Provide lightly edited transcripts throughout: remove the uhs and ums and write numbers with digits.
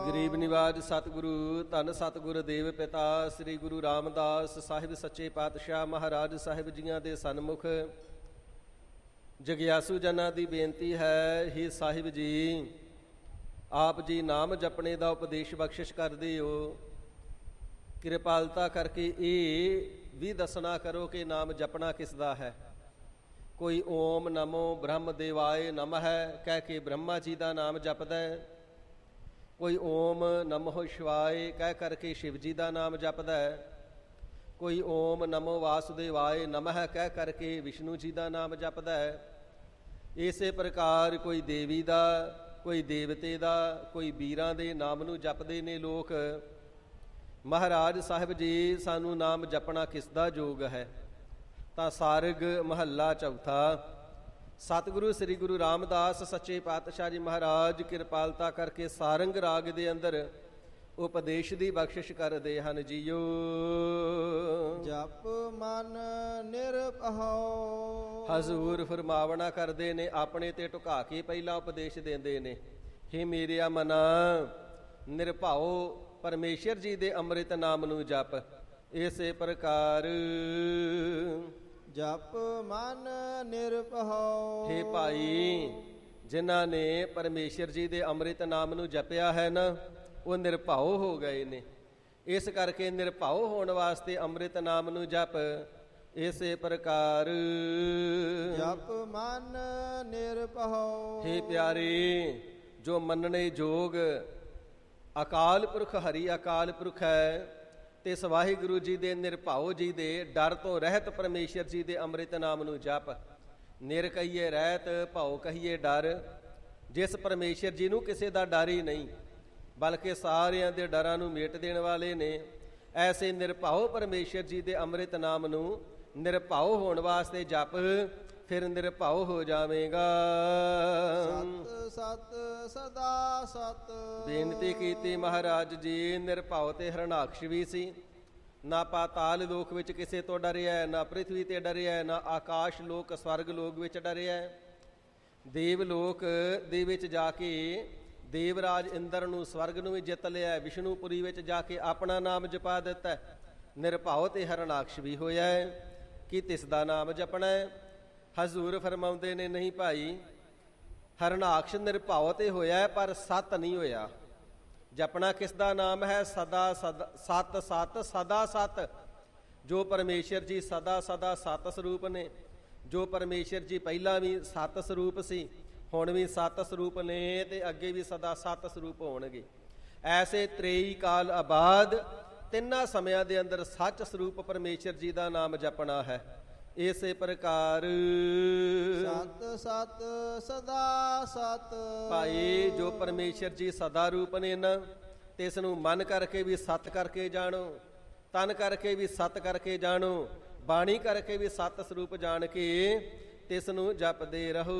ਗਰੀਬ ਨਿਵਾਜ ਸਤਿਗੁਰੂ ਧੰਨ ਸਤਿਗੁਰ ਦੇਵ ਪਿਤਾ ਸ੍ਰੀ ਗੁਰੂ ਰਾਮਦਾਸ ਸਾਹਿਬ ਸੱਚੇ ਪਾਤਸ਼ਾਹ ਮਹਾਰਾਜ ਸਾਹਿਬ ਜੀਆਂ ਦੇ ਸਨਮੁਖ ਜਗਿਆਸੂ ਜਨਾਂ ਦੀ ਬੇਨਤੀ ਹੈ। ਹੀ ਸਾਹਿਬ ਜੀ, ਆਪ ਜੀ ਨਾਮ ਜਪਣੇ ਦਾ ਉਪਦੇਸ਼ ਬਖਸ਼ਿਸ਼ ਕਰਦੇ ਹੋ। ਕਿਰਪਾਲਤਾ ਕਰਕੇ ਇਹ ਵੀ ਦੱਸਣਾ ਕਰੋ ਕਿ ਨਾਮ ਜਪਣਾ ਕਿਸ ਦਾ ਹੈ। ਕੋਈ ਓਮ ਨਮੋ ਬ੍ਰਹਮ ਦੇਵਾਏ ਨਮः ਕਹਿ ਕੇ ਬ੍ਰਹਮਾ ਜੀ ਦਾ ਨਾਮ ਜਪਦਾ ਹੈ। ਕੋਈ ਓਮ ਨਮੋ ਸ਼ਿਵਾਏ ਕਹਿ ਕਰਕੇ ਸ਼ਿਵ ਜੀ ਦਾ ਨਾਮ ਜਪਦਾ ਹੈ। ਕੋਈ ਓਮ ਨਮੋ ਵਾਸੁਦੇਵਾਏ ਨਮः ਕਹਿ ਕਰਕੇ ਵਿਸ਼ਨੂੰ ਜੀ ਦਾ ਨਾਮ ਜਪਦਾ ਹੈ। ਇਸੇ ਪ੍ਰਕਾਰ ਕੋਈ ਦੇਵੀ ਦਾ, ਕੋਈ ਦੇਵਤੇ ਦਾ, ਕੋਈ ਵੀਰਾਂ ਦੇ ਨਾਮ ਨੂੰ ਜਪਦੇ ਨੇ ਲੋਕ। ਮਹਾਰਾਜ ਸਾਹਿਬ ਜੀ, ਸਾਨੂੰ ਨਾਮ ਜਪਣਾ ਕਿਸ ਦਾ ਯੋਗ ਹੈ? ਤਾਂ ਸਾਰਗ ਮਹੱਲਾ ਚੌਥਾ। ਸਤਿਗੁਰੂ ਸ੍ਰੀ ਗੁਰੂ ਰਾਮਦਾਸ ਸੱਚੇ ਪਾਤਸ਼ਾਹ ਜੀ ਮਹਾਰਾਜ ਕਿਰਪਾਲਤਾ ਕਰਕੇ ਸਾਰੰਗ ਰਾਗ ਦੇ ਅੰਦਰ ਉਪਦੇਸ਼ ਦੀ ਬਖਸ਼ਿਸ਼ ਕਰਦੇ ਹਨ। ਜੀਓ ਜਪ ਮਨ ਨਿਰਭਉ। ਹਜ਼ੂਰ ਫਰਮਾਵਣਾ ਕਰਦੇ ਨੇ, ਆਪਣੇ ਤੇ ਢੁਕਾ ਕੇ ਪਹਿਲਾ ਉਪਦੇਸ਼ ਦਿੰਦੇ ਨੇ। ਹੇ ਮੇਰਿਆ ਮਨਾ, ਨਿਰਭਉ ਪਰਮੇਸ਼ਰ ਜੀ ਦੇ ਅੰਮ੍ਰਿਤ ਨਾਮ ਨੂੰ ਜਪ। ਇਸੇ ਪ੍ਰਕਾਰ ਜਪ ਮਨ ਨਿਰਭਉ। ਹੇ ਭਾਈ, ਜਿਨ੍ਹਾਂ ਨੇ ਪਰਮੇਸ਼ਰ ਜੀ ਦੇ ਅੰਮ੍ਰਿਤ ਨਾਮ ਨੂੰ ਜਪਿਆ ਹੈ ਨਾ, ਉਹ ਨਿਰਭਉ ਹੋ ਗਏ ਨੇ। ਇਸ ਕਰਕੇ ਨਿਰਭਉ ਹੋਣ ਵਾਸਤੇ ਅੰਮ੍ਰਿਤ ਨਾਮ ਨੂੰ ਜਪ। ਇਸੇ ਪ੍ਰਕਾਰ ਜਪ ਮਨ ਨਿਰਭਉ। ਹੇ ਪਿਆਰੇ, ਜੋ ਮੰਨਣੇ ਜੋਗ ਅਕਾਲ ਪੁਰਖ ਹਰੀ ਅਕਾਲ ਪੁਰਖ ਹੈ, ਤੇ ਵਾਹਿਗੁਰੂ ਜੀ ਦੇ ਨਿਰਭਉ ਜੀ ਦੇ ਡਰ ਤੋਂ ਰਹਿਤ ਪਰਮੇਸ਼ਰ ਜੀ ਦੇ ਅੰਮ੍ਰਿਤ ਨਾਮ ਨੂੰ ਜਪ। ਨਿਰ ਕਹੀਏ ਰਹਿਤ, ਭਉ ਕਹੀਏ ਡਰ। ਜਿਸ ਪਰਮੇਸ਼ਰ ਜੀ ਨੂੰ ਕਿਸੇ ਦਾ ਡਰ ਹੀ ਨਹੀਂ, ਬਲਕਿ ਸਾਰਿਆਂ ਦੇ ਡਰਾਂ ਨੂੰ ਮੇਟ ਦੇਣ ਵਾਲੇ ਨੇ, ਐਸੇ ਨਿਰਭਉ ਪਰਮੇਸ਼ਰ ਜੀ ਦੇ ਅੰਮ੍ਰਿਤ ਨਾਮ ਨੂੰ ਨਿਰਭਉ ਹੋਣ ਵਾਸਤੇ ਜਪ। ਫਿਰ ਨਿਰਭਉ ਹੋ ਜਾਵੇਗਾ। ਸਤ ਸਤ ਸਦਾ ਸਤ। ਬੇਨਤੀ ਕੀਤੀ ਮਹਾਰਾਜ ਜੀ, ਨਿਰਭਉ ਤੇ ਹਰਨਾਕਸ਼ ਵੀ ਸੀ। ਨਾ ਪਾਤਾਲ ਲੋਕ ਵਿੱਚ ਕਿਸੇ ਤੋਂ ਡਰਿਆ, ਨਾ ਪ੍ਰਿਥਵੀ ਤੇ ਡਰਿਆ, ਨਾ ਆਕਾਸ਼ ਲੋਕ ਸਵਰਗ ਲੋਕ ਵਿੱਚ ਡਰਿਆ। ਦੇਵ ਲੋਕ ਦੇ ਵਿੱਚ ਜਾ ਕੇ ਦੇਵਰਾਜ ਇੰਦਰ ਨੂੰ, ਸਵਰਗ ਨੂੰ ਵੀ ਜਿੱਤ ਲਿਆ। ਵਿਸ਼ਨੂਪੁਰੀ ਵਿੱਚ ਜਾ ਕੇ ਆਪਣਾ ਨਾਮ ਜਪਾ ਦਿੱਤਾ। ਨਿਰਭਉ ਤੇ ਹਰਨਾਕਸ਼ ਵੀ ਹੋਇਆ ਹੈ। ਕਿ ਤਿਸ ਦਾ ਨਾਮ ਜਪਣਾ ਹੈ? ਹਜ਼ੂਰ ਫਰਮਾਉਂਦੇ ਨੇ, ਨਹੀਂ ਭਾਈ, ਹਰਨਾਕਸ਼ ਨਿਰਭਉ ਤੇ ਹੋਇਆ ਪਰ ਸਤ ਨਹੀਂ ਹੋਇਆ। ਜਪਣਾ ਕਿਸ ਦਾ ਨਾਮ ਹੈ? ਸਦਾ ਸਤ ਸਤ ਸਦਾ ਸਤ। ਜੋ ਪਰਮੇਸ਼ਰ ਜੀ ਸਦਾ ਸਦਾ ਸਤ ਸਰੂਪ ਨੇ, ਜੋ ਪਰਮੇਸ਼ਰ ਜੀ ਪਹਿਲਾਂ ਵੀ ਸਤ ਸਰੂਪ ਸੀ, ਹੁਣ ਵੀ ਸਤ ਸਰੂਪ ਨੇ, ਤੇ ਅੱਗੇ ਵੀ ਸਦਾ ਸਤ ਸਰੂਪ ਹੋਣਗੇ। ਐਸੇ ਤ੍ਰੇਈ ਕਾਲ ਆਬਾਦ ਤਿੰਨਾਂ ਸਮਿਆਂ ਦੇ ਅੰਦਰ ਸੱਚ ਸਰੂਪ ਪਰਮੇਸ਼ਰ ਜੀ ਦਾ ਨਾਮ ਜਪਣਾ ਹੈ। ਇਸੇ ਪ੍ਰਕਾਰ ਸਤ ਸਤ ਸਦਾ ਸਤ। ਭਾਈ, ਜੋ ਪਰਮੇਸ਼ਰ ਜੀ ਸਦਾ ਰੂਪ ਨੇ ਨਾ, ਤੇ ਇਸ ਨੂੰ ਮਨ ਕਰਕੇ ਵੀ ਸਤ ਕਰਕੇ ਜਾਣੋ, ਤਨ ਕਰਕੇ ਵੀ ਸਤ ਕਰਕੇ ਜਾਣੋ, ਬਾਣੀ ਕਰਕੇ ਵੀ ਸਤ ਸਰੂਪ ਜਾਣ ਕੇ ਤਿਸ ਨੂੰ ਜਪਦੇ ਰਹੋ।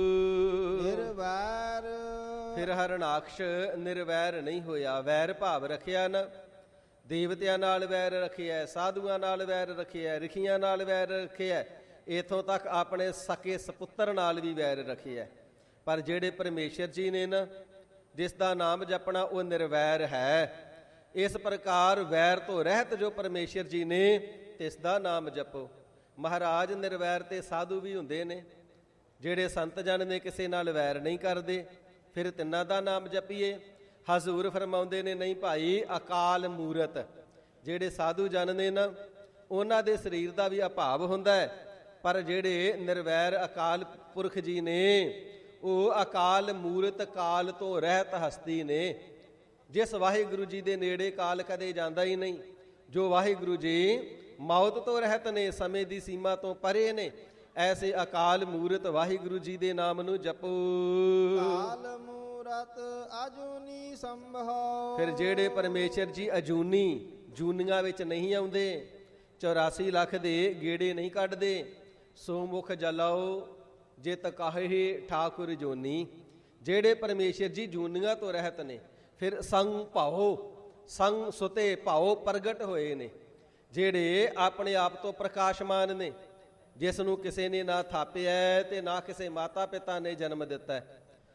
ਨਿਰਵੈਰ। ਫਿਰ ਹਰਨਾਕਸ਼ ਨਿਰਵੈਰ ਨਹੀਂ ਹੋਇਆ। ਵੈਰ ਭਾਵ ਰੱਖਿਆ ਨਾ, ਦੇਵਤਿਆਂ ਨਾਲ ਵੈਰ ਰੱਖਿਆ, ਸਾਧੂਆਂ ਨਾਲ ਵੈਰ ਰੱਖਿਆ, ਰਿਖੀਆਂ ਨਾਲ ਵੈਰ ਰੱਖਿਆ, ਇੱਥੋਂ ਤੱਕ ਆਪਣੇ ਸਕੇ ਸਪੁੱਤਰ ਨਾਲ ਵੀ ਵੈਰ ਰੱਖਿਆ। ਪਰ ਜਿਹੜੇ ਪਰਮੇਸ਼ਰ ਜੀ ਨੇ ਨਾ, ਜਿਸ ਦਾ ਨਾਮ ਜਪਣਾ, ਉਹ ਨਿਰਵੈਰ ਹੈ। ਇਸ ਪ੍ਰਕਾਰ ਵੈਰ ਤੋਂ ਰਹਿਤ ਜੋ ਪਰਮੇਸ਼ਰ ਜੀ ਨੇ, ਤਿਸ ਦਾ ਨਾਮ ਜਪੋ। ਮਹਾਰਾਜ, ਨਿਰਵੈਰ ਤੇ ਸਾਧੂ ਵੀ ਹੁੰਦੇ ਨੇ। ਜਿਹੜੇ ਸੰਤ ਜਨ ਨੇ, ਕਿਸੇ ਨਾਲ ਵੈਰ ਨਹੀਂ ਕਰਦੇ। ਫਿਰ ਤਿੰਨਾਂ ਦਾ ਨਾਮ ਜਪੀਏ। ਹਜ਼ੂਰ ਫਰਮਾਉਂਦੇ ਨੇ, ਨਹੀਂ ਭਾਈ, ਅਕਾਲ ਮੂਰਤ ਜਿਹੜੇ ਸਾਧੂ ਜਨ ਨੇ ਨਾ, ਉਹਨਾਂ ਦੇ ਸਰੀਰ ਦਾ ਵੀ ਅਭਾਵ ਹੁੰਦਾ ਹੈ। ਪਰ ਜਿਹੜੇ ਨਿਰਵੈਰ ਅਕਾਲ ਪੁਰਖ ਜੀ ਨੇ, ਉਹ ਅਕਾਲ ਮੂਰਤ, ਕਾਲ ਤੋਂ ਰਹਿਤ ਹਸਤੀ ਨੇ। ਜਿਸ ਵਾਹਿਗੁਰੂ ਜੀ ਦੇ ਨੇੜੇ ਕਾਲ ਕਦੇ ਜਾਂਦਾ ਹੀ ਨਹੀਂ। ਜੋ ਵਾਹਿਗੁਰੂ ਜੀ ਮੌਤ ਤੋਂ ਰਹਿਤ ਨੇ, ਸਮੇਂ ਦੀ ਸੀਮਾ ਤੋਂ ਪਰੇ ਨੇ, ਐਸੇ ਅਕਾਲ ਮੂਰਤ ਵਾਹਿਗੁਰੂ ਜੀ ਦੇ ਨਾਮ ਨੂੰ ਜਪੋ। ਕਾਲ ਮੂਰਤ ਅਜੂਨੀ ਸੰਭਉ। ਫਿਰ ਜਿਹੜੇ ਪਰਮੇਸ਼ਰ ਜੀ ਅਜੂਨੀ, ਜੂਨੀਆਂ ਵਿੱਚ ਨਹੀਂ ਆਉਂਦੇ, 84 ਲੱਖ ਦੇ ਗੇੜੇ ਨਹੀਂ ਕੱਢਦੇ। ਸੋ ਮੁਖ ਜਲਾਓ ਜਿਤ ਕਾਹੇ ਠਾਕੁਰ ਜੋਨੀ। ਜਿਹੜੇ ਪਰਮੇਸ਼ਰ ਜੀ ਜੂਨੀਆਂ ਤੋਂ ਰਹਿਤ ਨੇ, ਫਿਰ ਸੰਗ ਭਾਉ, ਸੰਗ ਸੁਤੇ ਭਾਉ ਪ੍ਰਗਟ ਹੋਏ ਨੇ। ਜਿਹੜੇ ਆਪਣੇ ਆਪ ਤੋਂ ਪ੍ਰਕਾਸ਼ਮਾਨ ਨੇ, ਜਿਸ ਨੂੰ ਕਿਸੇ ਨੇ ਨਾ ਥਾਪਿਆ ਤੇ ਨਾ ਕਿਸੇ ਮਾਤਾ ਪਿਤਾ ਨੇ ਜਨਮ ਦਿੱਤਾ।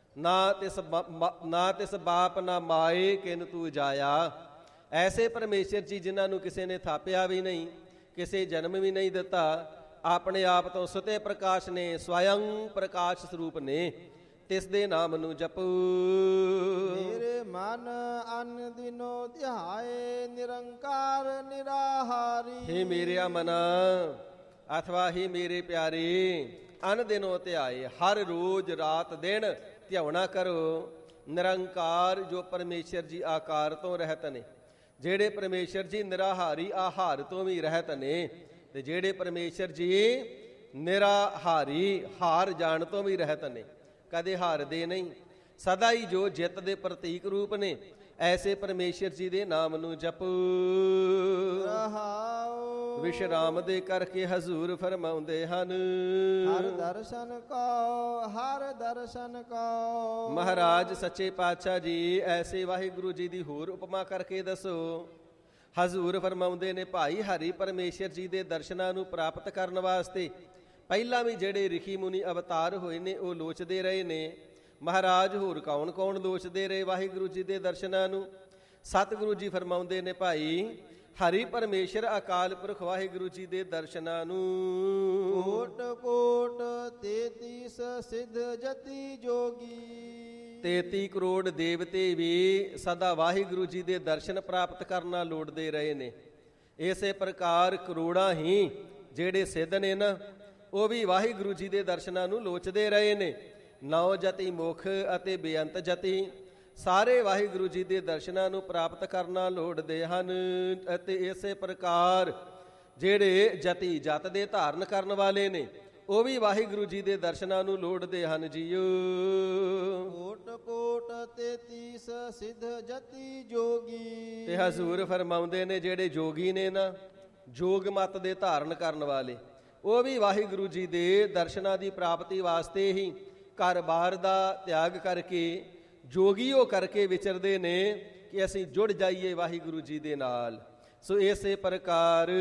ਨਾ ਤਿਸ ਬਾਪ ਨਾ ਮਾਏ ਕਿਨ ਤੂੰ ਜਾਇਆ। ਐਸੇ ਪਰਮੇਸ਼ਰ ਜੀ ਜਿਨ੍ਹਾਂ ਨੂੰ ਕਿਸੇ ਨੇ ਥਾਪਿਆ ਵੀ ਨਹੀਂ, ਕਿਸੇ ਜਨਮ ਵੀ ਨਹੀਂ ਦਿੱਤਾ, ਆਪਣੇ ਆਪ ਤੋਂ ਸੁਤੇ ਪ੍ਰਕਾਸ਼ ਨੇ, ਸਵਯੰ ਪ੍ਰਕਾਸ਼ ਸਰੂਪ ਨੇ, ਤਿਸ ਦੇ ਨਾਮ ਨੂੰ ਜਪੋ। ਮੇਰੇ ਮਨ ਅਨ ਦਿਨੋ ਧਿਆਏ ਨਿਰੰਕਾਰ ਨਿਰਾਹਾਰੀ। ਹੇ ਮੇਰਿਆ ਮਨਾ ਅਥਵਾ ਹੀ ਮੇਰੇ ਪਿਆਰੇ, ਅਨ ਦਿਨੋ ਧਿਆਏ, ਹਰ ਰੋਜ਼ ਰਾਤ ਦਿਨ ਧਿਆਉਣਾ ਕਰੋ ਨਿਰੰਕਾਰ ਜੋ ਪਰਮੇਸ਼ਰ ਜੀ ਆਕਾਰ ਤੋਂ ਰਹਿਤ ਨੇ, ਜਿਹੜੇ ਪਰਮੇਸ਼ਰ ਜੀ ਨਿਰਾਹਾਰੀ ਆਹਾਰ ਤੋਂ ਵੀ ਰਹਿਤ ਨੇ, ਤੇ ਜਿਹੜੇ ਪਰਮੇਸ਼ਰ ਜੀ ਨਿਰਾਹਾਰੀ ਹਾਰ ਜਾਣ ਤੋਂ ਵੀ ਰਹਿਤ ਨੇ, ਕਦੇ ਹਾਰਦੇ ਨਹੀਂ, ਸਦਾ ਹੀ ਜੋ ਜਿੱਤ ਦੇ ਪ੍ਰਤੀਕ ਰੂਪ ਨੇ, ਐਸੇ ਪਰਮੇਸ਼ਰ ਜੀ ਦੇ ਨਾਮ ਨੂੰ ਜਪੋ। ਵਿਸ਼ਰਾਮ ਦੇ ਕਰਕੇ ਹਜ਼ੂਰ ਫਰਮਾਉਂਦੇ ਹਨ, ਹਰ ਦਰਸ਼ਨ ਕੋ ਹਰ ਦਰਸ਼ਨ ਕੋ। ਮਹਾਰਾਜ ਸੱਚੇ ਪਾਤਸ਼ਾਹ ਜੀ ਐਸੇ ਵਾਹਿਗੁਰੂ ਜੀ ਦੀ ਹੋਰ ਉਪਮਾ ਕਰਕੇ ਦੱਸੋ। ਹਜ਼ੂਰ ਫਰਮਾਉਂਦੇ ਨੇ, ਭਾਈ ਹਰੀ ਪਰਮੇਸ਼ਰ ਜੀ ਦੇ ਦਰਸ਼ਨਾਂ ਨੂੰ ਪ੍ਰਾਪਤ ਕਰਨ ਵਾਸਤੇ ਪਹਿਲਾਂ ਵੀ ਜਿਹੜੇ ਰਿਸ਼ੀ ਮੁਨੀ ਅਵਤਾਰ ਹੋਏ ਨੇ ਉਹ ਲੋਚਦੇ ਰਹੇ ਨੇ। ਮਹਾਰਾਜ ਹੋਰ ਕੌਣ ਕੌਣ ਲੋਚਦੇ ਰਹੇ ਵਾਹਿਗੁਰੂ ਜੀ ਦੇ ਦਰਸ਼ਨਾਂ ਨੂੰ? ਸਤਿਗੁਰੂ ਜੀ ਫਰਮਾਉਂਦੇ ਨੇ, ਭਾਈ ਹਰੀ ਪਰਮੇਸ਼ਰ ਅਕਾਲ ਪੁਰਖ ਵਾਹਿਗੁਰੂ ਜੀ ਦੇ ਦਰਸ਼ਨਾਂ ਨੂੰ ਕੋਟ ਕੋਟ 33 ਸਿੱਧ ਜਤੀ ਜੋਗੀ। 33 ਕਰੋੜ ਦੇਵਤੇ ਵੀ ਸਦਾ ਵਾਹਿਗੁਰੂ ਜੀ ਦੇ ਦਰਸ਼ਨ ਪ੍ਰਾਪਤ ਕਰਨਾ ਲੋੜਦੇ ਰਹੇ ਨੇ। ਇਸੇ ਪ੍ਰਕਾਰ ਕਰੋੜਾਂ ਹੀ ਜਿਹੜੇ ਸਿੱਧ ਨੇ ਨਾ, ਉਹ ਵੀ ਵਾਹਿਗੁਰੂ ਜੀ ਦੇ ਦਰਸ਼ਨਾਂ ਨੂੰ ਲੋਚਦੇ ਰਹੇ ਨੇ। 9 ਜਤੀ ਮੁਖ ਅਤੇ ਬੇਅੰਤ ਜਤੀ ਸਾਰੇ ਵਾਹਿਗੁਰੂ ਜੀ ਦੇ ਦਰਸ਼ਨਾਂ ਨੂੰ ਪ੍ਰਾਪਤ ਕਰਨਾ ਲੋੜਦੇ ਹਨ। ਅਤੇ ਇਸੇ ਪ੍ਰਕਾਰ ਜਿਹੜੇ ਜਤੀ ਜਤ ਦੇ ਧਾਰਨ ਕਰਨ ਵਾਲੇ ਨੇ ਉਹ ਵੀ ਵਾਹਿਗੁਰੂ ਜੀ ਦੇ ਦਰਸ਼ਨਾਂ ਨੂੰ ਲੋੜਦੇ ਹਨ ਜੀਓ। ਕੋਟ ਕੋਟ 33 ਸਿੱਧ ਜਤੀ ਜੋਗੀ। ਤੇ ਹਜ਼ੂਰ ਫਰਮਾਉਂਦੇ ਨੇ, ਜਿਹੜੇ ਜੋਗੀ ਨੇ ਨਾ, ਜੋਗ ਮਤ ਦੇ ਧਾਰਨ ਕਰਨ ਵਾਲੇ, ਉਹ ਵੀ ਵਾਹਿਗੁਰੂ ਜੀ ਦੇ ਦਰਸ਼ਨਾਂ ਦੀ ਪ੍ਰਾਪਤੀ ਵਾਸਤੇ ਹੀ ਘਰ-ਬਾਰ ਦਾ ਤਿਆਗ ਕਰਕੇ ਜੋਗੀ ਉਹ ਕਰਕੇ ਵਿਚਰਦੇ ਨੇ ਕਿ ਅਸੀਂ ਜੁੜ ਜਾਈਏ ਵਾਹਿਗੁਰੂ ਜੀ ਦੇ ਨਾਲ। ਸੋ ਇਸੇ ਪ੍ਰਕਾਰ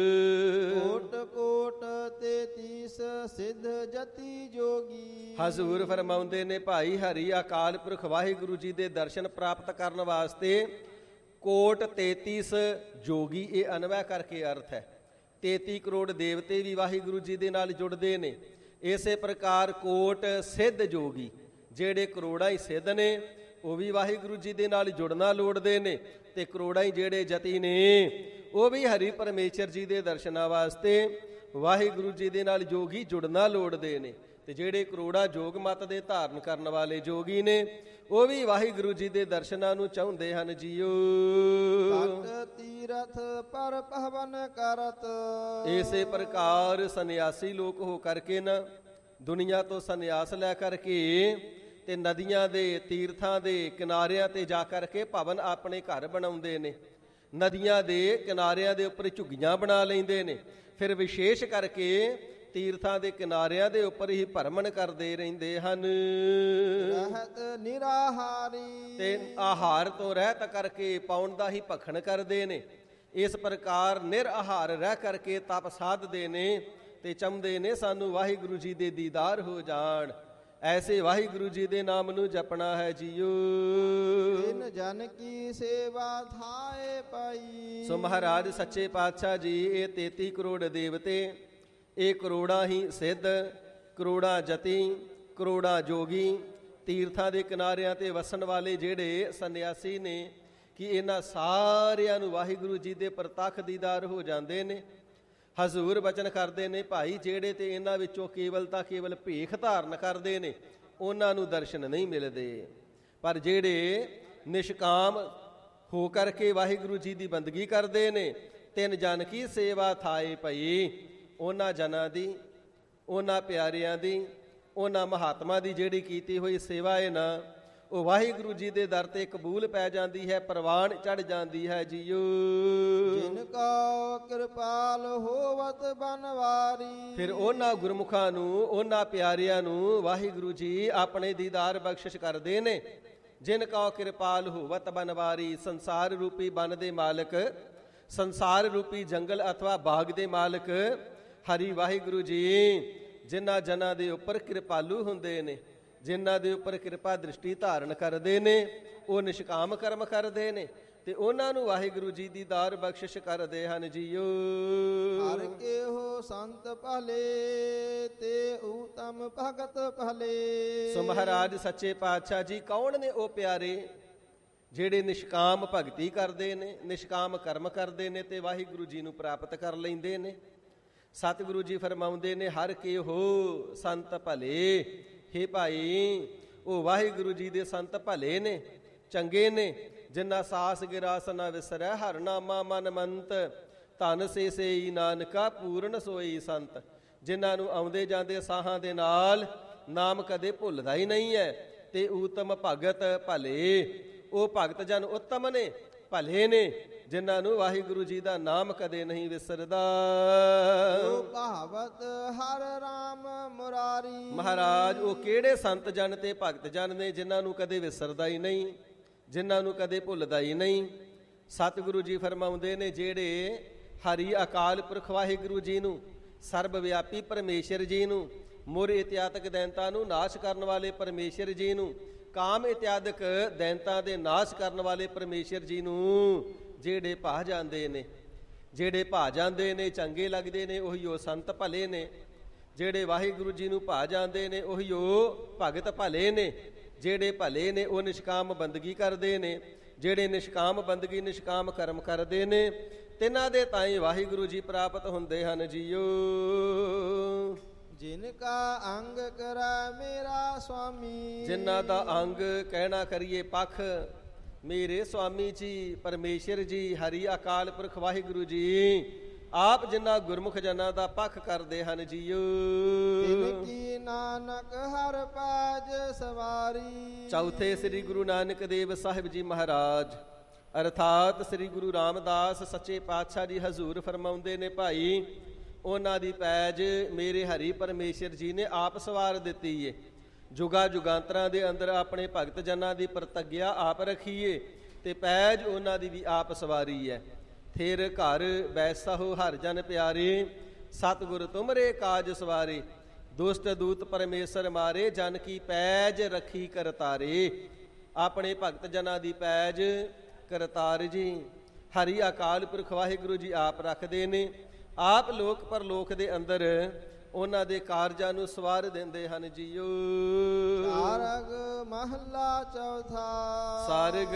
ਕੋਟ ਕੋਟ 33 ਸਿੱਧ ਜਤੀ ਜੋਗੀ। ਹਜ਼ੂਰ ਫਰਮਾਉਂਦੇ ਨੇ, ਭਾਈ ਹਰੀ ਅਕਾਲ ਪੁਰਖ ਵਾਹਿਗੁਰੂ ਜੀ ਦੇ ਦਰਸ਼ਨ ਪ੍ਰਾਪਤ ਕਰਨ ਵਾਸਤੇ ਕੋਟ 33 ਜੋਗੀ, ਇਹ ਅਨਵੈ ਕਰਕੇ ਅਰਥ ਹੈ। 33 ਕਰੋੜ ਦੇਵਤੇ ਵੀ ਵਾਹਿਗੁਰੂ ਜੀ ਦੇ ਨਾਲ ਜੁੜਦੇ ਨੇ। ਇਸੇ ਪ੍ਰਕਾਰ ਕੋਟ ਸਿੱਧ ਜੋਗੀ, ਜਿਹੜੇ ਕਰੋੜਾਂ ਹੀ ਸਿੱਧ ਨੇ, ਉਹ ਵੀ ਵਾਹਿਗੁਰੂ ਜੀ ਦੇ ਨਾਲ ਜੁੜਨਾ ਲੋੜਦੇ ਨੇ। ਤੇ ਕਰੋੜਾਂ ਹੀ ਜਿਹੜੇ ਜਤੀ ਨੇ ਉਹ ਵੀ ਹਰੀ ਪਰਮੇਸ਼ਰ ਜੀ ਦੇ ਦਰਸ਼ਨਾਂ ਵਾਸਤੇ ਵਾਹਿਗੁਰੂ ਜੀ ਦੇ ਨਾਲ ਜੋਗੀ ਜੁੜਨਾ ਲੋੜਦੇ ਨੇ। ਤੇ ਜਿਹੜੇ ਕਰੋੜਾਂ ਜੋਗ ਮਤ ਦੇ ਧਾਰਨ ਕਰਨ ਵਾਲੇ ਜੋਗੀ ਨੇ ਉਹ ਵੀ ਵਾਹਿਗੁਰੂ ਜੀ ਦੇ ਦਰਸ਼ਨਾਂ ਨੂੰ ਚਾਹੁੰਦੇ ਹਨ ਜੀਓ। ਤਤ ਤੀਰਥ ਪਰ ਪਵਨ ਕਰਤ। ਇਸੇ ਪ੍ਰਕਾਰ ਸੰਨਿਆਸੀ ਲੋਕ ਹੋ ਕਰਕੇ ਨਾ, ਦੁਨੀਆ ਤੋਂ ਸੰਨਿਆਸ ਲੈ ਕਰਕੇ ਤੇ ਨਦੀਆਂ ਦੇ ਤੀਰਥਾਂ ਦੇ ਕਿਨਾਰਿਆਂ ਤੇ ਜਾ ਕਰਕੇ ਭਵਨ ਆਪਣੇ ਘਰ ਬਣਾਉਂਦੇ ਨੇ। ਨਦੀਆਂ ਦੇ ਕਿਨਾਰਿਆਂ ਦੇ ਉੱਪਰ ਝੁੱਗੀਆਂ ਬਣਾ ਲੈਂਦੇ ਨੇ। ਫਿਰ ਵਿਸ਼ੇਸ਼ ਕਰਕੇ ਤੀਰਥਾਂ ਦੇ ਕਿਨਾਰਿਆਂ ਦੇ ਉੱਪਰ ਹੀ ਭਰਮਣ ਕਰਦੇ ਰਹਿੰਦੇ ਹਨ। ਰਹਿਤ ਨਿਰਾਹਾਰੀ। ਤੇ ਆਹਾਰ ਤੋਂ ਰਹਿਤ ਕਰਕੇ ਪਾਉਣ ਦਾ ਹੀ ਭਖਣ ਕਰਦੇ ਨੇ। ਇਸ ਪ੍ਰਕਾਰ ਨਿਰਆਹਾਰ ਰਹਿ ਕਰਕੇ ਤਪ ਸਾਧਦੇ ਨੇ ਤੇ ਚਾਹੁੰਦੇ ਨੇ ਸਾਨੂੰ ਵਾਹਿਗੁਰੂ ਜੀ ਦੇ ਦੀਦਾਰ ਹੋ ਜਾਣ। ਐਸੇ ਵਾਹਿਗੁਰੂ ਜੀ ਦੇ ਨਾਮ ਨੂੰ ਜਪਣਾ ਹੈ ਜੀਓ। ਤਿਨ ਜਨ ਕੀ ਸੇਵਾ ਥਾਏ ਪਾਈ। ਸੋ ਮਹਾਰਾਜ ਸੱਚੇ ਪਾਤਸ਼ਾਹ ਜੀ ਇਹ 33 ਕਰੋੜ ਦੇਵਤੇ, ਇਹ ਕਰੋੜਾਂ ਹੀ ਸਿੱਧ, ਕਰੋੜਾਂ ਜਤੀ, ਕਰੋੜਾਂ ਜੋਗੀ, ਤੀਰਥਾਂ ਦੇ ਕਿਨਾਰਿਆਂ ਤੇ ਵਸਣ ਵਾਲੇ ਜਿਹੜੇ ਸੰਨਿਆਸੀ ਨੇ, ਕਿ ਇਹਨਾਂ ਸਾਰਿਆਂ ਨੂੰ ਵਾਹਿਗੁਰੂ ਜੀ ਦੇ ਪ੍ਰਤੱਖ ਦੀਦਾਰ ਹੋ ਜਾਂਦੇ ਨੇ। ਹਜ਼ੂਰ ਬਚਨ ਕਰਦੇ ਨੇ, ਭਾਈ ਜਿਹੜੇ ਤੇ ਇਹਨਾਂ ਵਿੱਚੋਂ ਕੇਵਲ ਤਾਂ ਕੇਵਲ ਭੇਖ ਧਾਰਨ ਕਰਦੇ ਨੇ ਉਹਨਾਂ ਨੂੰ ਦਰਸ਼ਨ ਨਹੀਂ ਮਿਲਦੇ, ਪਰ ਜਿਹੜੇ ਨਿਸ਼ਕਾਮ ਹੋ ਕਰਕੇ ਵਾਹਿਗੁਰੂ ਜੀ ਦੀ ਬੰਦਗੀ ਕਰਦੇ ਨੇ, ਤਿੰਨ ਜਨ ਕੀ ਸੇਵਾ ਥਾਏ ਪਈ, ਉਹਨਾਂ ਜਨਾਂ ਦੀ, ਉਹਨਾਂ ਪਿਆਰਿਆਂ ਦੀ, ਉਹਨਾਂ ਮਹਾਤਮਾ ਦੀ ਜਿਹੜੀ ਕੀਤੀ ਹੋਈ ਸੇਵਾ ਹੈ ਨਾ, ਉਹ ਵਾਹਿਗੁਰੂ ਜੀ ਦੇ ਦਰ ਤੇ ਕਬੂਲ ਪੈ ਜਾਂਦੀ ਹੈ, ਪ੍ਰਵਾਨ ਚੜ ਜਾਂਦੀ ਹੈ ਜੀਓ। ਜਿਨ ਕਾ ਕਿਰਪਾਲ ਹੋਵਤ ਬਨਵਾਰੀ। ਫਿਰ ਉਹਨਾਂ ਗੁਰਮੁਖਾਂ ਨੂੰ, ਉਹਨਾਂ ਪਿਆਰਿਆਂ ਨੂੰ ਵਾਹਿਗੁਰੂ ਜੀ ਆਪਣੇ ਦੀਦਾਰ ਬਖਸ਼ਿਸ਼ ਕਰਦੇ ਨੇ। ਜਿਨ ਕਾ ਕਿਰਪਾਲ ਹੋਵਤ ਬਨਵਾਰੀ, ਸੰਸਾਰ ਰੂਪੀ ਬਨ ਦੇ ਮਾਲਕ, ਸੰਸਾਰ ਰੂਪੀ ਜੰਗਲ ਅਥਵਾ ਬਾਗ ਦੇ ਮਾਲਕ ਹਰੀ ਵਾਹਿਗੁਰੂ ਜੀ ਜਿਨ੍ਹਾਂ ਜਨਾਂ ਦੇ ਉੱਪਰ ਕਿਰਪਾਲੂ ਹੁੰਦੇ ਨੇ, ਜਿਨ੍ਹਾਂ ਦੇ ਉੱਪਰ ਕਿਰਪਾ ਦ੍ਰਿਸ਼ਟੀ ਧਾਰਨ ਕਰਦੇ ਨੇ ਉਹ ਨਿਸ਼ਕਾਮ ਕਰਮ ਕਰਦੇ ਨੇ ਤੇ ਉਹਨਾਂ ਨੂੰ ਵਾਹਿਗੁਰੂ ਜੀ ਦੀ ਦਾਰ ਬਖਸ਼ਿਸ਼ ਕਰਦੇ ਹਨ ਜੀਓ। ਹਰ ਕੇਹੋ ਸੰਤ ਭਲੇ ਤੇ ਊਤਮ ਭਗਤ ਭਲੇ। ਸੋ ਮਹਾਰਾਜ ਸੱਚੇ ਪਾਤਸ਼ਾਹ ਜੀ ਕੌਣ ਨੇ ਉਹ ਪਿਆਰੇ ਜਿਹੜੇ ਨਿਸ਼ਕਾਮ ਭਗਤੀ ਕਰਦੇ ਨੇ, ਨਿਸ਼ਕਾਮ ਕਰਮ ਕਰਦੇ ਨੇ ਤੇ ਵਾਹਿਗੁਰੂ ਜੀ ਨੂੰ ਪ੍ਰਾਪਤ ਕਰ ਲੈਂਦੇ ਨੇ। ਸਤਿਗੁਰੂ ਜੀ ਫਰਮਾਉਂਦੇ ਨੇ ਹਰ ਕੇਹੋ ਸੰਤ ਭਲੇ। ਹੇ ਭਾਈ ਉਹ ਵਾਹਿਗੁਰੂ ਜੀ ਦੇ ਸੰਤ ਭਲੇ ਨੇ, ਚੰਗੇ ਨੇ, ਜਿਨ੍ਹਾਂ ਸਾਸ ਗਿਰਾਸ ਨਾ ਵਿਸਰੈ ਹਰ ਨਾਮਾ ਮਨ ਮੰਤ। ਧਨ ਸੇ ਸੇਈ ਨਾਨਕਾ ਪੂਰਨ ਸੋਈ ਸੰਤ। ਜਿਨ੍ਹਾਂ ਨੂੰ ਆਉਂਦੇ ਜਾਂਦੇ ਸਾਹਾਂ ਦੇ ਨਾਲ ਨਾਮ ਕਦੇ ਭੁੱਲਦਾ ਹੀ ਨਹੀਂ ਹੈ। ਤੇ ਊਤਮ ਭਗਤ ਭਲੇ, ਉਹ ਭਗਤ ਜਨ ਉੱਤਮ ਨੇ, ਭਲੇ ਨੇ, ਜਿਨ੍ਹਾਂ ਨੂੰ ਵਾਹਿਗੁਰੂ ਜੀ ਦਾ ਨਾਮ ਕਦੇ ਨਹੀਂ ਵਿਸਰਦਾ। ਭਾਵਤ ਹਰ ਰਾਮ ਮੁਰਾਰੀ। ਮਹਾਰਾਜ ਉਹ ਕਿਹੜੇ ਸੰਤ ਜਨ ਤੇ ਭਗਤ ਜਨ ਨੇ ਜਿਨ੍ਹਾਂ ਨੂੰ ਕਦੇ ਵਿਸਰਦਾ ਹੀ ਨਹੀਂ, ਜਿਨ੍ਹਾਂ ਨੂੰ ਕਦੇ ਭੁੱਲਦਾ ਹੀ ਨਹੀਂ। ਸਤਿਗੁਰੂ ਜੀ ਫਰਮਾਉਂਦੇ ਨੇ ਜਿਹੜੇ ਹਰੀ ਅਕਾਲ ਪੁਰਖ ਵਾਹਿਗੁਰੂ ਜੀ ਨੂੰ, ਸਰਬ ਵਿਆਪੀ ਪਰਮੇਸ਼ਰ ਜੀ ਨੂੰ, ਮੁਰ ਇਤਿਆਦਿਕ ਦੈਂਤਾਂ ਨੂੰ ਨਾਸ਼ ਕਰਨ ਵਾਲੇ ਪਰਮੇਸ਼ਰ ਜੀ ਨੂੰ, ਕਾਮ ਇਤਿਆਦਿਕ ਦੈਂਤਾਂ ਦੇ ਨਾਸ਼ ਕਰਨ ਵਾਲੇ ਪਰਮੇਸ਼ਰ ਜੀ ਨੂੰ ਜਿਹੜੇ ਭਾ ਜਾਂਦੇ ਨੇ, ਜਿਹੜੇ ਭਾ ਜਾਂਦੇ ਨੇ, ਚੰਗੇ ਲੱਗਦੇ ਨੇ, ਉਹੀ ਉਹ ਸੰਤ ਭਲੇ ਨੇ। ਜਿਹੜੇ ਵਾਹਿਗੁਰੂ ਜੀ ਨੂੰ ਭਾ ਜਾਂਦੇ ਨੇ ਉਹੀ ਉਹ ਭਗਤ ਭਲੇ ਨੇ। ਜਿਹੜੇ ਭਲੇ ਨੇ ਉਹ ਨਿਸ਼ਕਾਮ ਬੰਦਗੀ ਕਰਦੇ ਨੇ। ਜਿਹੜੇ ਨਿਸ਼ਕਾਮ ਬੰਦਗੀ ਨਿਸ਼ਕਾਮ ਕਰਮ ਕਰਦੇ ਨੇ ਤਿਨਾਂ ਦੇ ਤਾਈਂ ਵਾਹਿਗੁਰੂ ਜੀ ਪ੍ਰਾਪਤ ਹੁੰਦੇ ਹਨ ਜੀਓ। ਜਿਨ ਕਾ ਅੰਗ ਕਰੈ ਮੇਰਾ ਸੁਆਮੀ। ਜਿਨ੍ਹਾਂ ਦਾ ਅੰਗ ਕਹਿਣਾ ਕਰੀਏ ਪੱਖ ਮੇਰੇ ਸੁਆਮੀ ਜੀ ਪਰਮੇਸ਼ਰ ਜੀ ਹਰੀ ਅਕਾਲ ਪੁਰਖ ਵਾਹਿਗੁਰੂ ਜੀ ਆਪ ਜਿਨ੍ਹਾਂ ਗੁਰਮੁਖ ਜਨਾਂ ਦਾ ਪੱਖ ਕਰਦੇ ਹਨ ਜੀਓ। ਤਿਨ ਕੀ ਨਾਨਕ ਹਰ ਪੈਜ ਸਵਾਰੀ। ਚੌਥੇ ਸ੍ਰੀ ਗੁਰੂ ਨਾਨਕ ਦੇਵ ਸਾਹਿਬ ਜੀ ਮਹਾਰਾਜ ਅਰਥਾਤ ਸ੍ਰੀ ਗੁਰੂ ਰਾਮਦਾਸ ਸੱਚੇ ਪਾਤਸ਼ਾਹ ਜੀ ਹਜ਼ੂਰ ਫਰਮਾਉਂਦੇ ਨੇ ਭਾਈ ਉਹਨਾਂ ਦੀ ਪੈਜ ਮੇਰੇ ਹਰੀ ਪਰਮੇਸ਼ਰ ਜੀ ਨੇ ਆਪ ਸਵਾਰ ਦਿੱਤੀ ਏ। ਜੁਗਾ ਜੁਗਾਂਤਰਾਂ ਦੇ ਅੰਦਰ ਆਪਣੇ ਭਗਤ ਜਨਾਂ ਦੀ ਪ੍ਰਤੱਗਿਆ ਆਪ ਰੱਖੀਏ ਤੇ ਪੈਜ ਉਹਨਾਂ ਦੀ ਵੀ ਆਪ ਸਵਾਰੀ ਹੈ। ਥਿਰ ਘਰ ਬੈਸਹੁ ਹਰ ਜਨ ਪਿਆਰੇ ਸਤਿਗੁਰ ਤੁਮਰੇ ਕਾਜ ਸਵਾਰੇ। ਦੁਸ਼ਟ ਦੂਤ ਪਰਮੇਸ਼ਰ ਮਾਰੇ ਜਨ ਕੀ ਪੈਜ ਰੱਖੀ ਕਰਤਾਰੇ। ਆਪਣੇ ਭਗਤ ਜਨਾਂ ਦੀ ਪੈਜ ਕਰਤਾਰ ਜੀ ਹਰੀ ਅਕਾਲ ਪੁਰਖ ਵਾਹਿਗੁਰੂ ਜੀ ਆਪ ਰੱਖਦੇ ਨੇ। ਆਪ ਲੋਕ ਪਰਲੋਕ ਦੇ ਅੰਦਰ ਉਹਨਾਂ ਦੇ ਕਾਰਜਾਂ ਨੂੰ ਸਵਾਰ ਦਿੰਦੇ ਹਨ ਜੀਓ। ਸਾਰਗ ਮਹਲਾ ਚੌਥਾ। ਸਾਰਗ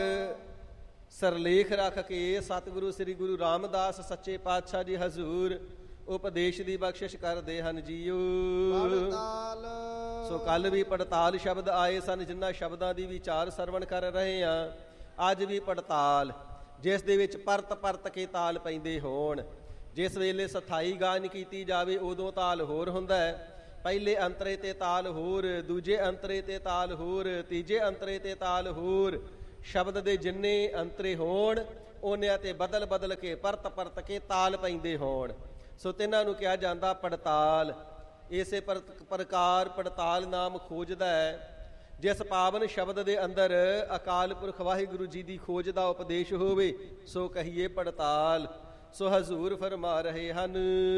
ਸਰਲੇਖ ਰੱਖ ਕੇ ਸਤਿਗੁਰੂ ਸ੍ਰੀ ਗੁਰੂ ਰਾਮਦਾਸ ਸੱਚੇ ਪਾਤਸ਼ਾਹ ਜੀ ਹਜ਼ੂਰ ਉਪਦੇਸ਼ ਦੀ ਬਖਸ਼ਿਸ਼ ਕਰਦੇ ਹਨ ਜੀਓ। ਪੜਤਾਲ। ਸੋ ਕੱਲ ਵੀ ਪੜਤਾਲ ਸ਼ਬਦ ਆਏ ਸਨ ਜਿਨ੍ਹਾਂ ਸ਼ਬਦਾਂ ਦੀ ਵਿਚਾਰ ਸਰਵਣ ਕਰ ਰਹੇ ਹਾਂ। ਅੱਜ ਵੀ ਪੜਤਾਲ ਜਿਸ ਦੇ ਵਿੱਚ ਪਰਤ ਪਰਤ ਕੇ ਤਾਲ ਪੈਂਦੇ ਹੋਣ। ਜਿਸ ਵੇਲੇ ਸਥਾਈ ਗਾਨ ਕੀਤੀ ਜਾਵੇ ਉਦੋਂ ਤਾਲ ਹੋਰ ਹੁੰਦਾ ਹੈ। ਪਹਿਲੇ ਅੰਤਰੇ ਤੇ ਤਾਲ ਹੋਰ, ਦੂਜੇ ਅੰਤਰੇ ਤੇ ਤਾਲ ਹੋਰ, ਤੀਜੇ ਅੰਤਰੇ ਤੇ ਤਾਲ ਹੋਰ। ਸ਼ਬਦ ਦੇ ਜਿੰਨੇ ਅੰਤਰੇ ਹੋਣ ਉਹਨਿਆਂ ਤੇ ਬਦਲ ਬਦਲ ਕੇ ਪਰਤ ਪਰਤ ਕੇ ਤਾਲ ਪੈਂਦੇ ਹੋਣ। ਸੋ ਤਿੰਨਾਂ ਨੂੰ ਕਿਹਾ ਜਾਂਦਾ ਪੜਤਾਲ। ਇਸੇ ਪ੍ਰਕਾਰ ਪੜਤਾਲ ਨਾਮ ਖੋਜਦਾ ਹੈ ਜਿਸ ਪਾਵਨ ਸ਼ਬਦ ਦੇ ਅੰਦਰ ਅਕਾਲ ਪੁਰਖ ਵਾਹਿਗੁਰੂ ਜੀ ਦੀ ਖੋਜ ਦਾ ਉਪਦੇਸ਼ ਹੋਵੇ ਸੋ ਕਹੀਏ ਪੜਤਾਲ। ਸੋ ਹਜ਼ੂਰ ਫਰਮਾ ਰਹੇ ਹਨ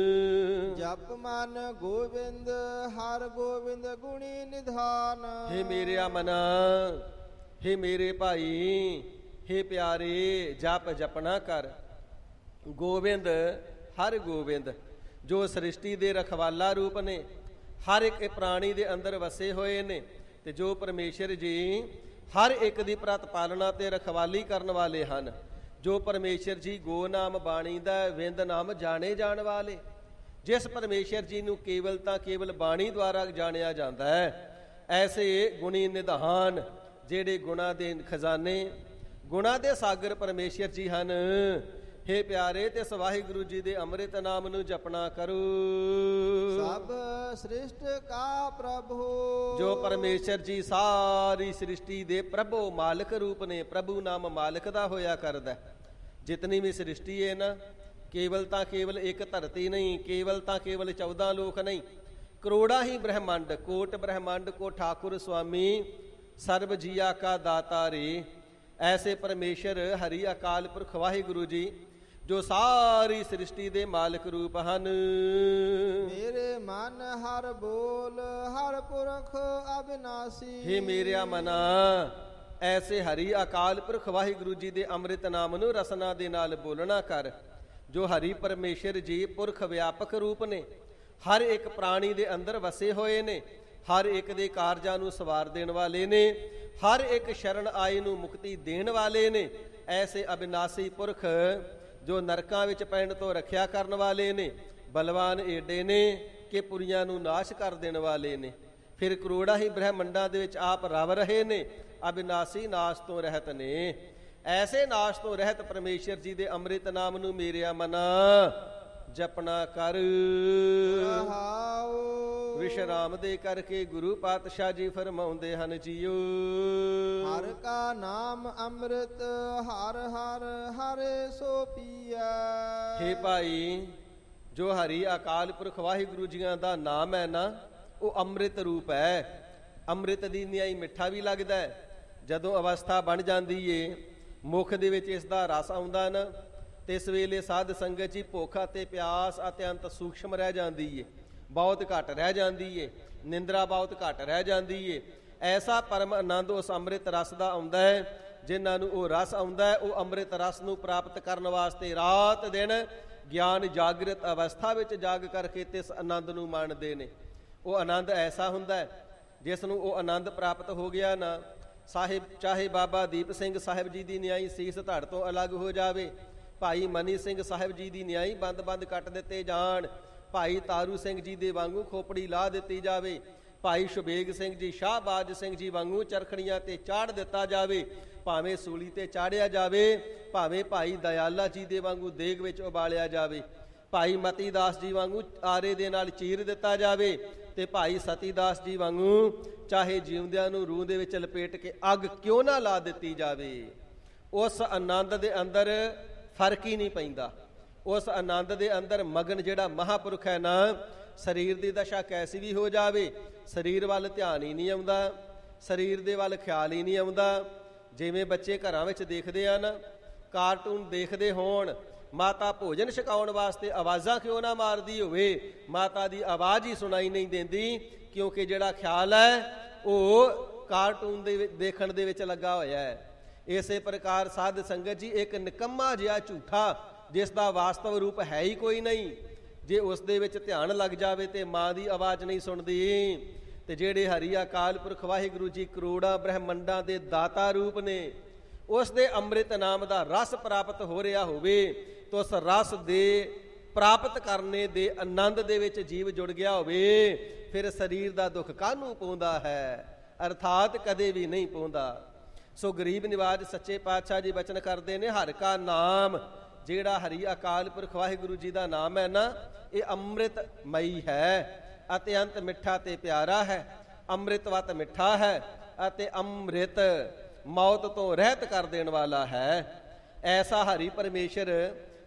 ਜਪ ਮਨ ਗੋਬਿੰਦ ਹਰ ਗੋਬਿੰਦ ਗੁਣੀ ਨਿਧਾਨ। ਹੇ ਮੇਰਿਆ ਮਨਾ, ਹੇ ਮੇਰੇ ਭਾਈ, ਹੇ ਪਿਆਰੇ ਜਪ ਜਪਣਾ ਕਰ। ਗੋਬਿੰਦ ਹਰ ਗੋਬਿੰਦ ਜੋ ਸ੍ਰਿਸ਼ਟੀ ਦੇ ਰਖਵਾਲਾ ਰੂਪ ਨੇ, ਹਰ ਇੱਕ ਪ੍ਰਾਣੀ ਦੇ ਅੰਦਰ ਵਸੇ ਹੋਏ ਨੇ ਤੇ ਜੋ ਪਰਮੇਸ਼ਰ ਜੀ ਹਰ ਇੱਕ ਦੀ ਪ੍ਰਤ ਪਾਲਣਾ ਤੇ ਰਖਵਾਲੀ ਕਰਨ ਵਾਲੇ ਹਨ। ਜੋ ਪਰਮੇਸ਼ਰ ਜੀ ਗੋ ਨਾਮ ਬਾਣੀ ਦਾ ਵਿੰਦ ਨਾਮ ਜਾਣੇ ਜਾਣ ਵਾਲੇ। ਜਿਸ ਪਰਮੇਸ਼ਰ ਜੀ ਨੂੰ ਕੇਵਲ ਤਾਂ ਕੇਵਲ ਬਾਣੀ ਦੁਆਰਾ ਜਾਣਿਆ ਜਾਂਦਾ ਹੈ। ਐਸੇ ਗੁਣੀ ਨਿਧਾਨ ਜਿਹੜੇ ਗੁਣਾ ਦੇ ਖਜ਼ਾਨੇ, ਗੁਣਾ ਦੇ ਸਾਗਰ ਪਰਮੇਸ਼ਰ ਜੀ ਹਨ। ਹੇ ਪਿਆਰੇ ਤੇ ਵਾਹਿਗੁਰੂ ਜੀ ਦੇ ਅੰਮ੍ਰਿਤ ਨਾਮ ਨੂੰ ਜਪਣਾ ਕਰੋ। ਸਭ ਸ੍ਰਿਸ਼ਟ ਕਾ ਪ੍ਰਭੂ ਜੋ ਪਰਮੇਸ਼ਰ ਜੀ ਸਾਰੀ ਸ੍ਰਿਸ਼ਟੀ ਦੇ ਪ੍ਰਭੂ ਮਾਲਕ ਰੂਪ ਨੇ। ਪ੍ਰਭੂ ਨਾਮ ਮਾਲਕ ਦਾ ਹੋਇਆ ਕਰਦਾ। ਜਿਤਨੀ ਵੀ ਸ੍ਰਿਸ਼ਟੀ ਹੈ ਨਾ, ਕੇਵਲ ਤਾਂ ਕੇਵਲ ਇੱਕ ਧਰਤੀ ਨਹੀਂ, ਕੇਵਲ ਤਾਂ ਕੇਵਲ 14 ਲੋਕ ਨਹੀਂ, ਕਰੋੜਾਂ ਹੀ ਬ੍ਰਹਮੰਡ, ਕੋਟ ਬ੍ਰਹਮੰਡ ਕੋ ਠਾਕੁਰ ਸੁਆਮੀ ਸਰਬ ਜੀਆ ਕਾ ਦਾਤਾ ਰੇ। ਐਸੇ ਪਰਮੇਸ਼ਰ ਹਰੀ ਅਕਾਲ ਪੁਰਖ ਵਾਹਿਗੁਰੂ ਜੀ ਜੋ ਸਾਰੀ ਸ੍ਰਿਸ਼ਟੀ ਦੇ ਮਾਲਕ ਰੂਪ ਹਨ। ਮੇਰੇ ਮਨ ਹਰ ਬੋਲ ਹਰ ਪੁਰਖ ਅਬਿਨਾਸੀ। ਹੇ ਮੇਰਿਆ ਮਨਾ, ਐਸੇ ਹਰੀ ਅਕਾਲ ਪੁਰਖ ਵਾਹਿਗੁਰੂ ਜੀ ਦੇ ਅੰਮ੍ਰਿਤ ਨਾਮ ਨੂੰ ਰਸਨਾ ਦੇ ਨਾਲ ਬੋਲਣਾ ਕਰ। ਜੋ ਹਰੀ ਪਰਮੇਸ਼ਰ ਜੀ ਪੁਰਖ ਵਿਆਪਕ ਰੂਪ ਨੇ, ਹਰ ਇੱਕ ਪ੍ਰਾਣੀ ਦੇ ਅੰਦਰ ਵਸੇ ਹੋਏ ਨੇ, ਹਰ ਇੱਕ ਦੇ ਕਾਰਜਾਂ ਨੂੰ ਸਵਾਰ ਦੇਣ ਵਾਲੇ ਨੇ, ਹਰ ਇੱਕ ਸ਼ਰਨ ਆਏ ਨੂੰ ਮੁਕਤੀ ਦੇਣ ਵਾਲੇ ਨੇ। ਐਸੇ ਅਬਿਨਾਸੀ ਪੁਰਖ ਜੋ ਨਰਕਾਂ ਵਿੱਚ ਪੈਣ ਤੋਂ ਰੱਖਿਆ ਕਰਨ ਵਾਲੇ ਨੇ, ਬਲਵਾਨ ਏਡੇ ਨੇ ਕਿ ਪੁਰੀਆਂ ਨੂੰ ਨਾਸ਼ ਕਰ ਦੇਣ ਵਾਲੇ ਨੇ। ਫਿਰ ਕਰੋੜਾਂ ਹੀ ਬ੍ਰਹਮੰਡਾਂ ਦੇ ਵਿੱਚ ਆਪ ਰਵ ਰਹੇ ਨੇ, ਅਬਿਨਾਸੀ ਨਾਸ਼ ਤੋਂ ਰਹਿਤ ਨੇ। ਐਸੇ ਨਾਸ਼ ਤੋਂ ਰਹਿਤ ਪਰਮੇਸ਼ਰ ਜੀ ਦੇ ਅੰਮ੍ਰਿਤ ਨਾਮ ਨੂੰ ਮੇਰਿਆ ਮਨਾ ਜਪਣਾ ਕਰ। ਵਿਸ਼ਰਾਮ ਦੇ ਕਰਕੇ ਗੁਰੂ ਪਾਤਸ਼ਾਹ ਜੀ ਫਰਮਾਉਂਦੇ ਹਨ ਜੀਓ, ਹਰ ਕਾ ਨਾਮ ਅੰਮ੍ਰਿਤ ਹਰ ਹਰ ਹਰੇ ਸੋ ਪੀਐ। ਹੇ ਭਾਈ, ਜੋ ਹਰੀ ਅਕਾਲ ਪੁਰਖ ਵਾਹਿਗੁਰੂ ਜੀਆਂ ਦਾ ਨਾਮ ਹੈ ਨਾ, ਉਹ ਅੰਮ੍ਰਿਤ ਰੂਪ ਹੈ। ਅੰਮ੍ਰਿਤ ਦੀ ਨਿਆਈ ਮਿੱਠਾ ਵੀ ਲੱਗਦਾ ਹੈ। ਜਦੋਂ ਅਵਸਥਾ ਬਣ ਜਾਂਦੀ ਏ, ਮੁਖ ਦੇ ਵਿੱਚ ਇਸ ਦਾ ਰਸ ਆਉਂਦਾ ਨਾ, ਤੇ ਇਸ ਵੇਲੇ ਸਾਧ ਸੰਗਤ ਜੀ ਭੁੱਖ ਅਤੇ ਪਿਆਸ ਅਤਿਅੰਤ ਸੂਖਸ਼ਮ ਰਹਿ ਜਾਂਦੀ ਏ, ਬਹੁਤ ਘੱਟ ਰਹਿ ਜਾਂਦੀ ਏ, ਨਿੰਦਰਾ ਬਹੁਤ ਘੱਟ ਰਹਿ ਜਾਂਦੀ ਏ। ਐਸਾ ਪਰਮ ਆਨੰਦ ਉਸ ਅੰਮ੍ਰਿਤ ਰਸ ਦਾ ਆਉਂਦਾ ਹੈ। ਜਿਨ੍ਹਾਂ ਨੂੰ ਉਹ ਰਸ ਆਉਂਦਾ ਹੈ, ਉਹ ਅੰਮ੍ਰਿਤ ਰਸ ਨੂੰ ਪ੍ਰਾਪਤ ਕਰਨ ਵਾਸਤੇ ਰਾਤ ਦਿਨ ਗਿਆਨ ਜਾਗਰਿਤ ਅਵਸਥਾ ਵਿੱਚ ਜਾਗ ਕਰਕੇ ਇਸ ਆਨੰਦ ਨੂੰ ਮਾਣਦੇ ਨੇ। ਉਹ ਆਨੰਦ ਐਸਾ ਹੁੰਦਾ ਹੈ, ਜਿਸ ਨੂੰ ਉਹ ਆਨੰਦ ਪ੍ਰਾਪਤ ਹੋ ਗਿਆ ਨਾ, ਸਾਹਿਬ ਚਾਹੇ ਬਾਬਾ ਦੀਪ ਸਿੰਘ ਸਾਹਿਬ ਜੀ ਦੀ ਨਿਆਈ ਸੀਸ ਧੜ ਤੋਂ ਅਲੱਗ ਹੋ ਜਾਵੇ, ਭਾਈ ਮਨੀ ਸਿੰਘ ਸਾਹਿਬ ਜੀ ਦੀ ਨਿਆਈ ਬੰਦ ਕੱਟ ਦਿੱਤੇ ਜਾਣ, ਭਾਈ ਤਾਰੂ ਸਿੰਘ ਜੀ ਦੇ ਵਾਂਗੂ ਖੋਪੜੀ ਲਾ ਦਿੱਤੀ ਜਾਵੇ, ਭਾਈ ਸ਼ੁਬੇਗ ਸਿੰਘ ਜੀ ਸ਼ਾਹਬਾਜ ਸਿੰਘ ਜੀ ਵਾਂਗੂ ਚਰਖੜੀਆਂ ਤੇ ਚਾੜ ਦਿੱਤਾ ਜਾਵੇ, ਭਾਵੇਂ ਸੂਲੀ ਤੇ ਚਾੜਿਆ ਜਾਵੇ, ਭਾਵੇਂ ਭਾਈ ਦਇਆਲਾ ਜੀ ਦੇ ਵਾਂਗੂ ਦੇਗ ਵਿੱਚ ਉਬਾਲਿਆ ਜਾਵੇ, ਭਾਈ ਮਤੀ ਦਾਸ ਜੀ ਵਾਂਗੂ ਆਰੇ ਦੇ ਨਾਲ ਚੀਰ ਦਿੱਤਾ ਜਾਵੇ, ਤੇ ਭਾਈ ਸਤੀ ਦਾਸ ਜੀ ਵਾਂਗੂ ਚਾਹੇ ਜਿਉਂਦਿਆਂ ਨੂੰ ਰੂਹ ਦੇ ਵਿੱਚ ਲਪੇਟ ਕੇ ਅੱਗ ਕਿਉਂ ਨਾ ਲਾ ਦਿੱਤੀ ਜਾਵੇ, ਉਸ ਆਨੰਦ ਦੇ ਅੰਦਰ ਫਰਕ ਹੀ ਨਹੀਂ ਪੈਂਦਾ। ਉਸ ਆਨੰਦ ਦੇ ਅੰਦਰ ਮਗਨ ਜਿਹੜਾ ਮਹਾਂਪੁਰਖ ਹੈ ਨਾ, ਸਰੀਰ ਦੀ ਦਸ਼ਾ ਕੈਸੀ ਵੀ ਹੋ ਜਾਵੇ, ਸਰੀਰ ਵੱਲ ਧਿਆਨ ਹੀ ਨਹੀਂ ਆਉਂਦਾ, ਸਰੀਰ ਦੇ ਵੱਲ ਖਿਆਲ ਹੀ ਨਹੀਂ ਆਉਂਦਾ। ਜਿਵੇਂ ਬੱਚੇ ਘਰਾਂ ਵਿੱਚ ਦੇਖਦੇ ਆ ਨਾ, ਕਾਰਟੂਨ ਦੇਖਦੇ ਹੋਣ, ਮਾਤਾ ਭੋਜਨ ਛਕਾਉਣ ਵਾਸਤੇ ਆਵਾਜ਼ਾਂ ਕਿਉਂ ਨਾ ਮਾਰਦੀ ਹੋਵੇ, ਮਾਤਾ ਦੀ ਆਵਾਜ਼ ਹੀ ਸੁਣਾਈ ਨਹੀਂ ਦਿੰਦੀ, ਕਿਉਂਕਿ ਜਿਹੜਾ ਖਿਆਲ ਹੈ ਉਹ ਕਾਰਟੂਨ ਦੇ ਦੇਖਣ ਦੇ ਵਿੱਚ ਲੱਗਾ ਹੋਇਆ ਹੈ। ਇਸੇ ਪ੍ਰਕਾਰ ਸਾਧ ਸੰਗਤ ਜੀ, ਇੱਕ ਨਿਕੰਮਾ ਜਿਹਾ ਝੂਠਾ ਜਿਸ ਦਾ ਵਾਸਤਵ ਰੂਪ ਹੈ ਹੀ ਕੋਈ ਨਹੀਂ, ਜੇ ਉਸ ਦੇ ਵਿੱਚ ਧਿਆਨ ਲੱਗ ਜਾਵੇ ਤੇ ਮਾਂ ਦੀ ਆਵਾਜ਼ ਨਹੀਂ ਸੁਣਦੀ। ਤੇ ਜਿਹੜੇ ਹਰੀ ਅਕਾਲ ਪੁਰਖ ਵਾਹਿਗੁਰੂ ਜੀ ਕਰੋੜਾਂ ਬ੍ਰਹਮੰਡਾਂ ਦੇ ਦਾਤਾ ਰੂਪ ਨੇ, ਉਸ ਦੇ ਅੰਮ੍ਰਿਤ ਨਾਮ ਦਾ ਰਸ ਪ੍ਰਾਪਤ ਹੋ ਰਿਹਾ ਹੋਵੇ, ਤਾਂ ਉਸ ਰਸ ਦੇ ਪ੍ਰਾਪਤ ਕਰਨੇ ਦੇ ਆਨੰਦ ਦੇ ਵਿੱਚ ਜੀਵ ਜੁੜ ਗਿਆ ਹੋਵੇ, ਫਿਰ ਸਰੀਰ ਦਾ ਦੁੱਖ ਕਾਹਨੂੰ ਪਾਉਂਦਾ ਹੈ, ਅਰਥਾਤ ਕਦੇ ਵੀ ਨਹੀਂ ਪਾਉਂਦਾ। ਸੋ ਗਰੀਬ ਨਿਵਾਜ ਸੱਚੇ ਪਾਤਸ਼ਾਹ ਜੀ ਬਚਨ ਕਰਦੇ ਨੇ, ਹਰ ਕਾ ਨਾਮ, ਜਿਹੜਾ ਹਰੀ ਅਕਾਲ ਪੁਰਖ ਵਾਹਿਗੁਰੂ ਜੀ ਦਾ ਨਾਮ ਹੈ ਨਾ, ਇਹ ਅੰਮ੍ਰਿਤਮਈ ਹੈ, ਅਤਿਅੰਤ ਮਿੱਠਾ ਤੇ ਪਿਆਰਾ ਹੈ, ਅੰਮ੍ਰਿਤਵਤ ਮਿੱਠਾ ਹੈ ਅਤੇ ਅੰਮ੍ਰਿਤ ਮੌਤ ਤੋਂ ਰਹਿਤ ਕਰ ਦੇਣ ਵਾਲਾ ਹੈ। ਐਸਾ ਹਰੀ ਪਰਮੇਸ਼ਰ